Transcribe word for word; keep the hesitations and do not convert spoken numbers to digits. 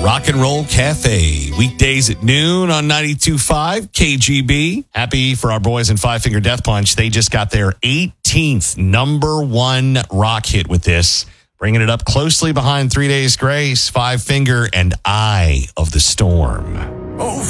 Rock and Roll Cafe, weekdays at noon on ninety-two point five K G B. Happy for our boys in Five Finger Death Punch. They just got their eighteenth number one rock hit with this, bringing it up closely behind Three Days Grace, Five Finger, and Eye of the Storm. Oh.